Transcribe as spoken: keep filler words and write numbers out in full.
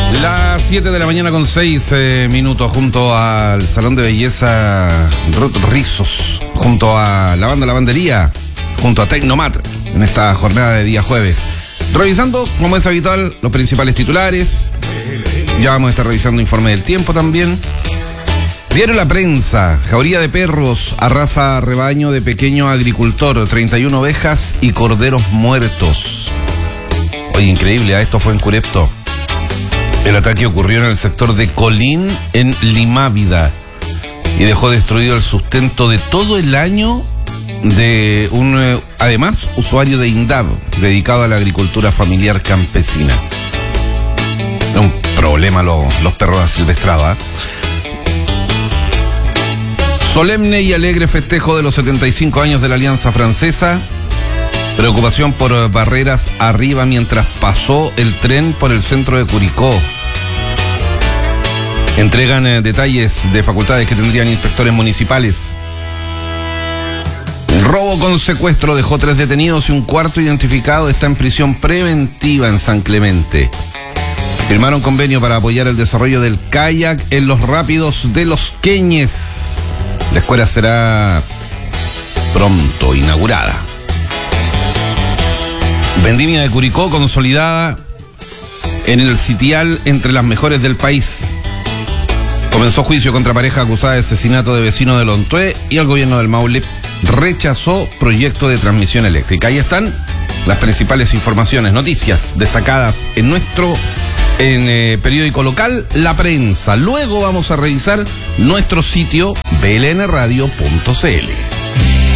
Las siete de la mañana con seis eh, minutos, junto al Salón de Belleza Ruth Rizos, junto a la banda Lavandería, junto a Tecnomat, en esta jornada de día jueves. Revisando, como es habitual, los principales titulares. Ya vamos a estar revisando informe del tiempo también. Diario La Prensa: jauría de perros arrasa rebaño de pequeño agricultor, treinta y una ovejas y corderos muertos. Oye, increíble, ¿eh? Esto fue en Curepto. El ataque ocurrió en el sector de Colín, en Limávida, y dejó destruido el sustento de todo el año de un, eh, además, usuario de INDAV, dedicado a la agricultura familiar campesina. Es un problema lo, los perros asilvestrados, ¿eh? Solemne y alegre festejo de los setenta y cinco años de la Alianza Francesa. Preocupación por barreras arriba mientras pasó el tren por el centro de Curicó. Entregan eh, detalles de facultades que tendrían inspectores municipales. Robo con secuestro dejó tres detenidos y un cuarto identificado está en prisión preventiva en San Clemente. Firmaron convenio para apoyar el desarrollo del kayak en los rápidos de Los Queñes. La escuela será pronto inaugurada. Vendimia de Curicó consolidada en el sitial entre las mejores del país. Comenzó juicio contra pareja acusada de asesinato de vecino de Lontué y el gobierno del Maule rechazó proyecto de transmisión eléctrica. Ahí están las principales informaciones, noticias destacadas en nuestro en, eh, periódico local, La Prensa. Luego vamos a revisar nuestro sitio b l n radio punto c l.